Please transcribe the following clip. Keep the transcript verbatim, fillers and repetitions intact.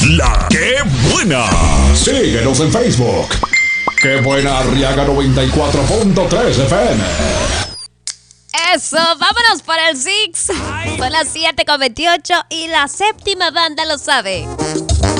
La Que Buena. Síguenos en Facebook. Que Buena Arriaga noventa y cuatro punto tres F M. Eso, vámonos para el Six. Son las siete con veintiocho y la séptima banda lo sabe.